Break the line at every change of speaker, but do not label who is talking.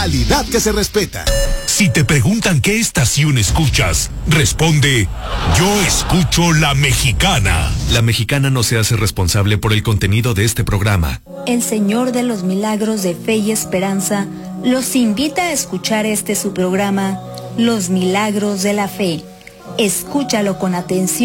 Calidad que se respeta.
Si te preguntan qué estación escuchas, responde: yo escucho La Mexicana.
La Mexicana no se hace responsable por el contenido de este programa.
El Señor de los Milagros de Fe y Esperanza los invita a escuchar su programa, Los Milagros de la Fe. Escúchalo con atención.